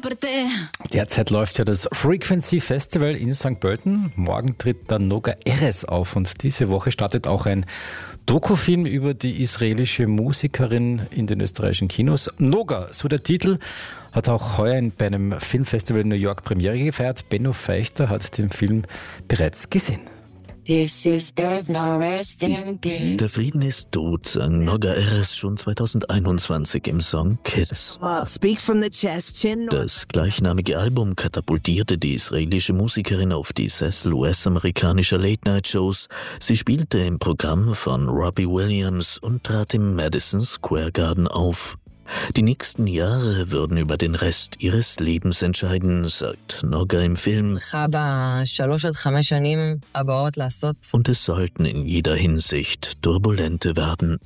Derzeit läuft ja das Frequency Festival in St. Pölten. Morgen tritt dann Noga Erez auf und diese Woche startet auch ein Dokufilm über die israelische Musikerin in den österreichischen Kinos. Noga, so der Titel, hat auch heuer bei einem Filmfestival in New York Premiere gefeiert. Benno Feichter hat den Film bereits gesehen. This is death, now rest in peace. Der Frieden ist tot, sang Noga Erez schon 2021 im Song Kids. Speak from the chest, chin. Das gleichnamige Album katapultierte die israelische Musikerin auf die Sessel US-amerikanischer Late-Night-Shows. Sie spielte im Programm von Robbie Williams und trat im Madison Square Garden auf. Die nächsten Jahre würden über den Rest ihres Lebens entscheiden, sagt Noga im Film. Und es sollten in jeder Hinsicht turbulente werden.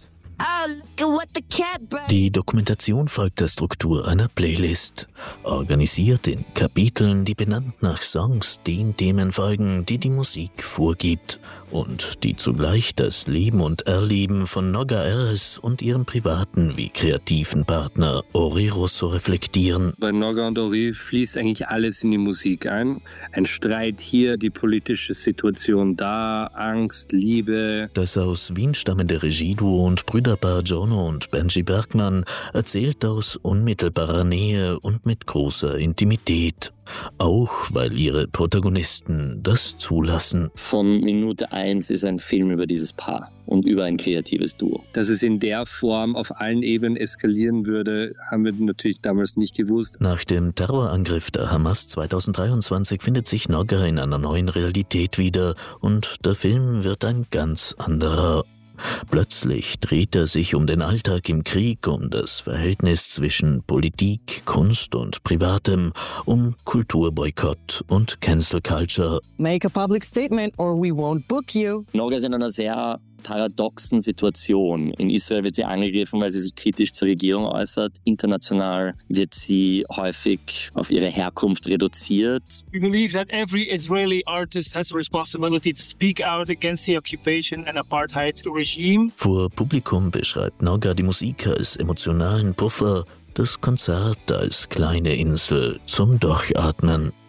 Die Dokumentation folgt der Struktur einer Playlist, organisiert in Kapiteln, die benannt nach Songs den Themen folgen, die die Musik vorgibt und die zugleich das Leben und Erleben von Noga Erez und ihrem privaten wie kreativen Partner Ori Russo reflektieren. Bei Noga und Ori fließt eigentlich alles in die Musik ein. Ein Streit hier, die politische Situation da, Angst, Liebe. Das aus Wien stammende Regieduo und Brüderpaar Jono und Benji Bergmann erzählt aus unmittelbarer Nähe und mit großer Intimität. Auch weil ihre Protagonisten das zulassen. Von Minute 1 ist ein Film über dieses Paar und über ein kreatives Duo. Dass es in der Form auf allen Ebenen eskalieren würde, haben wir natürlich damals nicht gewusst. Nach dem Terrorangriff der Hamas 2023 findet sich Noga in einer neuen Realität wieder und der Film wird ein ganz anderer. Plötzlich dreht er sich um den Alltag im Krieg, um das Verhältnis zwischen Politik, Kunst und Privatem, um Kulturboykott und Cancel Culture. Make a public statement or we won't book you. Noga ist in einer sehr paradoxen Situation. In Israel wird sie angegriffen, weil sie sich kritisch zur Regierung äußert. International wird sie häufig auf ihre Herkunft reduziert. We believe that every Israeli artist has a responsibility to speak out against the occupation and apartheid regime. Vor Publikum beschreibt Noga die Musik als emotionalen Puffer, das Konzert als kleine Insel zum Durchatmen.